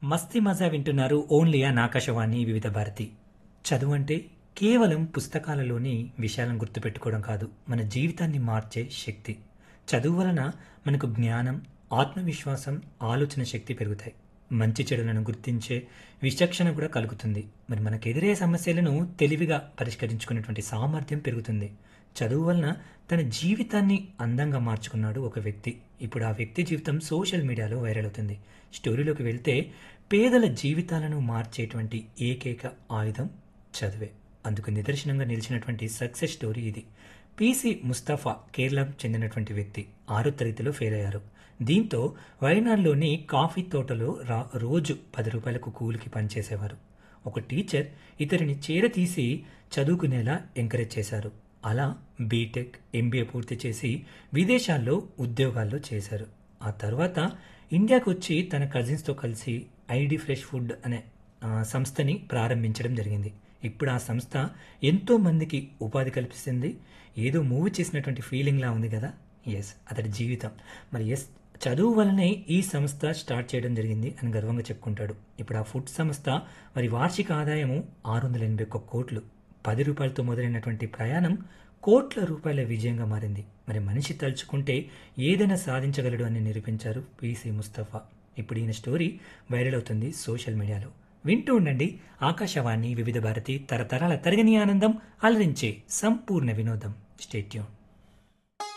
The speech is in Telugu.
మస్తీ మజా వింటున్నారు ఓన్లీ ఆన్ ఆకాశవాణి వివిధ భారతి. చదువు అంటే కేవలం పుస్తకాలలోని విషయాలను గుర్తుపెట్టుకోవడం కాదు, మన జీవితాన్ని మార్చే శక్తి. చదువు వలన మనకు జ్ఞానం, ఆత్మవిశ్వాసం, ఆలోచన శక్తి పెరుగుతాయి. మంచి చెడులను గుర్తించే విచక్షణ కూడా కలుగుతుంది. మరి మనకు ఎదురయ్యే సమస్యలను తెలివిగా పరిష్కరించుకునేటువంటి సామర్థ్యం పెరుగుతుంది. చదువు వలన తన జీవితాన్ని అందంగా మార్చుకున్నాడు ఒక వ్యక్తి. ఇప్పుడు ఆ వ్యక్తి జీవితం సోషల్ మీడియాలో వైరల్ అవుతుంది. స్టోరీలోకి వెళ్తే పేదల జీవితాలను మార్చేటువంటి ఏకైక ఆయుధం చదువే. అందుకు నిదర్శనంగా నిలిచినటువంటి సక్సెస్ స్టోరీ ఇది. పిసి ముస్తఫా కేరళకు చెందినటువంటి వ్యక్తి 6వ తరగతిలో ఫెయిల్ అయ్యారు. దీంతో వయనాడ్లోని కాఫీ తోటలో రోజు 10 రూపాయలకు కూలికి పనిచేసేవారు. ఒక టీచర్ ఇతరిని చేరతీసి చదువుకునేలా ఎంకరేజ్ చేశారు. అలా బీటెక్, ఎంబీఏ పూర్తి చేసి విదేశాల్లో ఉద్యోగాల్లో చేశారు. ఆ తర్వాత ఇండియాకు వచ్చి తన కజిన్స్తో కలిసి ఐడి ఫ్రెష్ ఫుడ్ అనే సంస్థని ప్రారంభించడం జరిగింది. ఇప్పుడు ఆ సంస్థ ఎంతో మందికి ఉపాధి కల్పిస్తుంది. ఏదో మూవీ చేసినటువంటి ఫీలింగ్లా ఉంది కదా. ఎస్, అతడి జీవితం. మరి ఎస్, చదువు వల్లనే ఈ సంస్థ స్టార్ట్ చేయడం జరిగింది అని గర్వంగా చెప్పుకుంటాడు. ఇప్పుడు ఆ ఫుడ్ సంస్థ మరి వార్షిక ఆదాయము 681 కోట్లు. 10 రూపాయలతో మొదలైనటువంటి ప్రయాణం కోట్ల రూపాయల విజయంగా మారింది. మరి మనిషి తలుచుకుంటే ఏదైనా సాధించగలడు అని నిరూపించారు పిసి ముస్తఫా. ఇప్పుడు ఈయన స్టోరీ వైరల్ అవుతుంది సోషల్ మీడియాలో. వింటూ ఉండండి ఆకాశవాణి వివిధ భారతి, తరతరాల తరగని ఆనందం, అలరించే సంపూర్ణ వినోదం. Stay tune.